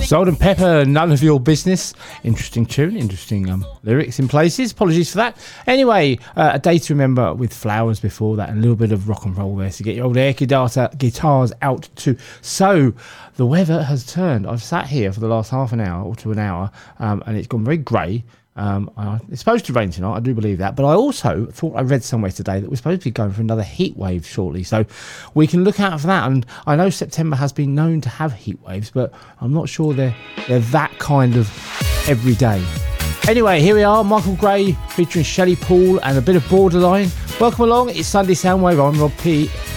Salt and Pepper, None of Your Business. Interesting tune, interesting lyrics in places. Apologies for that. Anyway, a day to remember with Flowers before that, and a little bit of rock and roll there to get your old air guitars out to. So, the weather has turned. I've sat here for the last half an hour or to an hour, and it's gone very grey. It's supposed to rain tonight, I do believe that, but I also thought I read somewhere today that we're supposed to be going for another heat wave shortly, so we can look out for that. And I know September has been known to have heat waves, but I'm not sure they're that kind of every day. Anyway, here we are, Michael Gray featuring Shelley Paul and a bit of Borderline. Welcome along, it's Sunday Soundwave. I'm Rob P.